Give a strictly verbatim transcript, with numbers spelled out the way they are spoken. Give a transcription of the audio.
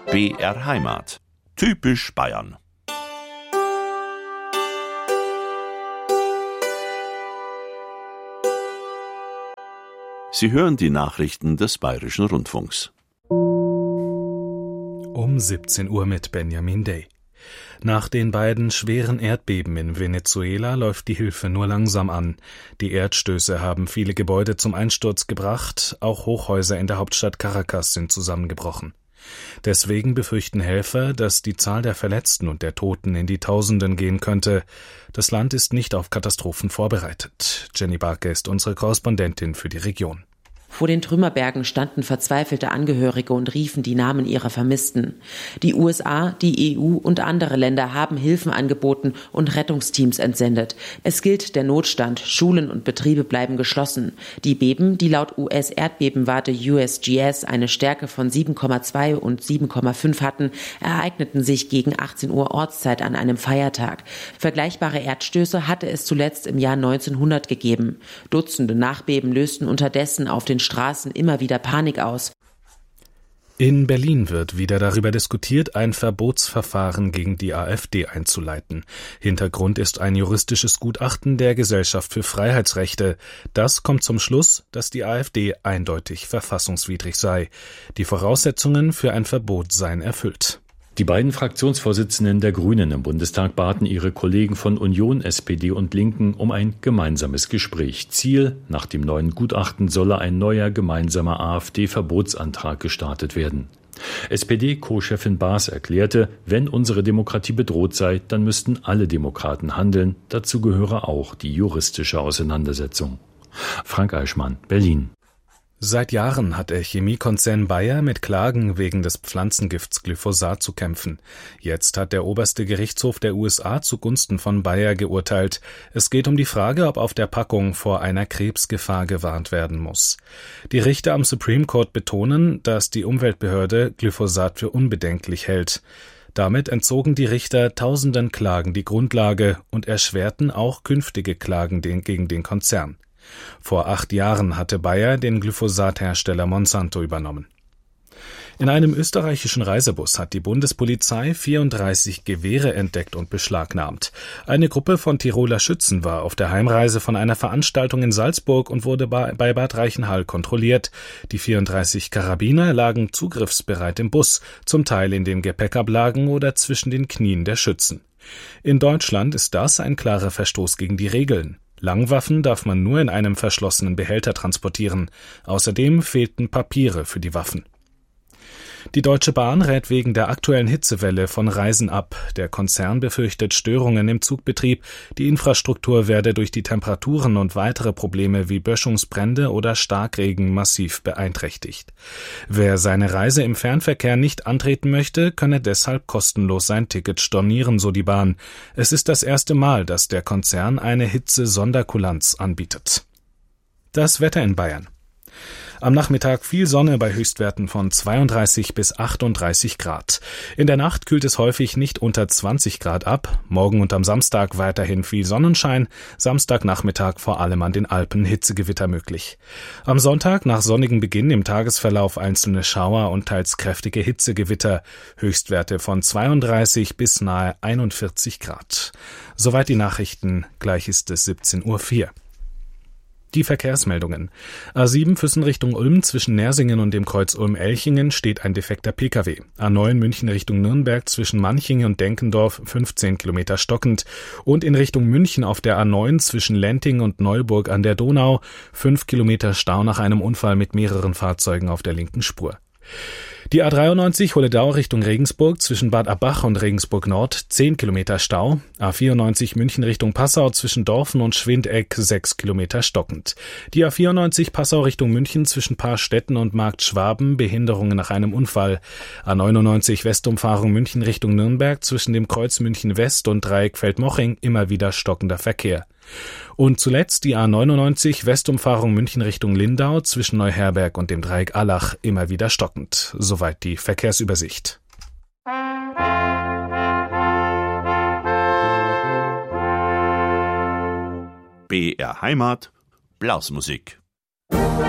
B R Heimat. Typisch Bayern. Sie hören die Nachrichten des Bayerischen Rundfunks. Um siebzehn Uhr mit Benjamin Day. Nach den beiden schweren Erdbeben in Venezuela läuft die Hilfe nur langsam an. Die Erdstöße haben viele Gebäude zum Einsturz gebracht, auch Hochhäuser in der Hauptstadt Caracas sind zusammengebrochen. Deswegen befürchten Helfer, dass die Zahl der Verletzten und der Toten in die Tausenden gehen könnte. Das Land ist nicht auf Katastrophen vorbereitet. Jenny Barke ist unsere Korrespondentin für die Region. Vor den Trümmerbergen standen verzweifelte Angehörige und riefen die Namen ihrer Vermissten. Die U S A, die E U und andere Länder haben Hilfen angeboten und Rettungsteams entsendet. Es gilt der Notstand, Schulen und Betriebe bleiben geschlossen. Die Beben, die laut U S-Erdbebenwarte U S G S eine Stärke von sieben Komma zwei und sieben Komma fünf hatten, ereigneten sich gegen achtzehn Uhr Ortszeit an einem Feiertag. Vergleichbare Erdstöße hatte es zuletzt im Jahr neunzehnhundert gegeben. Dutzende Nachbeben lösten unterdessen auf den Straßen immer wieder Panik aus. In Berlin wird wieder darüber diskutiert, ein Verbotsverfahren gegen die AfD einzuleiten. Hintergrund ist ein juristisches Gutachten der Gesellschaft für Freiheitsrechte. Das kommt zum Schluss, dass die AfD eindeutig verfassungswidrig sei. Die Voraussetzungen für ein Verbot seien erfüllt. Die beiden Fraktionsvorsitzenden der Grünen im Bundestag baten ihre Kollegen von Union, S P D und Linken um ein gemeinsames Gespräch. Ziel: Nach dem neuen Gutachten solle ein neuer gemeinsamer AfD-Verbotsantrag gestartet werden. S P D-Co-Chefin Baas erklärte, wenn unsere Demokratie bedroht sei, dann müssten alle Demokraten handeln. Dazu gehöre auch die juristische Auseinandersetzung. Frank Eichmann, Berlin. Seit Jahren hat der Chemiekonzern Bayer mit Klagen wegen des Pflanzengifts Glyphosat zu kämpfen. Jetzt hat der oberste Gerichtshof der U S A zugunsten von Bayer geurteilt. Es geht um die Frage, ob auf der Packung vor einer Krebsgefahr gewarnt werden muss. Die Richter am Supreme Court betonen, dass die Umweltbehörde Glyphosat für unbedenklich hält. Damit entzogen die Richter tausenden Klagen die Grundlage und erschwerten auch künftige Klagen gegen den Konzern. Vor acht Jahren hatte Bayer den Glyphosat-Hersteller Monsanto übernommen. In einem österreichischen Reisebus hat die Bundespolizei vierunddreißig Gewehre entdeckt und beschlagnahmt. Eine Gruppe von Tiroler Schützen war auf der Heimreise von einer Veranstaltung in Salzburg und wurde bei Bad Reichenhall kontrolliert. Die vierunddreißig Karabiner lagen zugriffsbereit im Bus, zum Teil in den Gepäckablagen oder zwischen den Knien der Schützen. In Deutschland ist das ein klarer Verstoß gegen die Regeln. Langwaffen darf man nur in einem verschlossenen Behälter transportieren. Außerdem fehlten Papiere für die Waffen. Die Deutsche Bahn rät wegen der aktuellen Hitzewelle von Reisen ab. Der Konzern befürchtet Störungen im Zugbetrieb. Die Infrastruktur werde durch die Temperaturen und weitere Probleme wie Böschungsbrände oder Starkregen massiv beeinträchtigt. Wer seine Reise im Fernverkehr nicht antreten möchte, könne deshalb kostenlos sein Ticket stornieren, so die Bahn. Es ist das erste Mal, dass der Konzern eine Hitze-Sonderkulanz anbietet. Das Wetter in Bayern. Am Nachmittag viel Sonne bei Höchstwerten von zweiunddreißig bis achtunddreißig Grad. In der Nacht kühlt es häufig nicht unter zwanzig Grad ab. Morgen und am Samstag weiterhin viel Sonnenschein. Samstagnachmittag vor allem an den Alpen Hitzegewitter möglich. Am Sonntag nach sonnigem Beginn im Tagesverlauf einzelne Schauer und teils kräftige Hitzegewitter. Höchstwerte von zweiunddreißig bis nahe einundvierzig Grad. Soweit die Nachrichten. Gleich ist es siebzehn Uhr vier. Die Verkehrsmeldungen. A sieben Füssen Richtung Ulm zwischen Nersingen und dem Kreuz Ulm-Elchingen steht ein defekter Pkw. A neun München Richtung Nürnberg zwischen Manching und Denkendorf fünfzehn Kilometer stockend und in Richtung München auf der A neun zwischen Lenting und Neuburg an der Donau fünf Kilometer Stau nach einem Unfall mit mehreren Fahrzeugen auf der linken Spur. Die A dreiundneunzig Holledau Richtung Regensburg zwischen Bad Abbach und Regensburg Nord zehn Kilometer Stau. A vierundneunzig München Richtung Passau zwischen Dorfen und Schwindeck sechs Kilometer stockend. Die A vierundneunzig Passau Richtung München zwischen Paarstetten und Markt Schwaben Behinderungen nach einem Unfall. A neunundneunzig Westumfahrung München Richtung Nürnberg zwischen dem Kreuz München West und Dreieck Feldmoching immer wieder stockender Verkehr. Und zuletzt die A neunundneunzig Westumfahrung München Richtung Lindau zwischen Neuherberg und dem Dreieck Allach immer wieder stockend. Soweit die Verkehrsübersicht. B R Heimat, Blasmusik.